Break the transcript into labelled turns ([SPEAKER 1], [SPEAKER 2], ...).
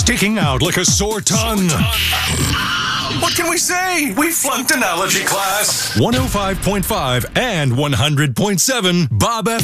[SPEAKER 1] sticking out like a sore tongue.
[SPEAKER 2] What can we say? We flunked analogy class.
[SPEAKER 1] 105.5 and 100.7 Bob